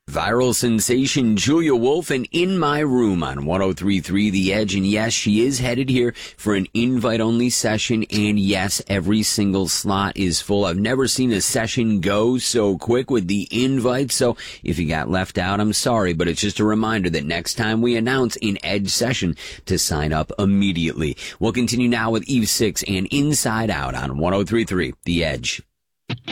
Viral sensation Julia Wolf and In My Room on 103.3 The Edge. And yes, she is headed here for an invite-only session. And yes, every single slot is full. I've never seen a session go so quick with the invite. So if you got left out, I'm sorry. But it's just a reminder that next time we announce an Edge session to sign up immediately. We'll continue now with Eve 6 and Inside Out on 103.3 The Edge.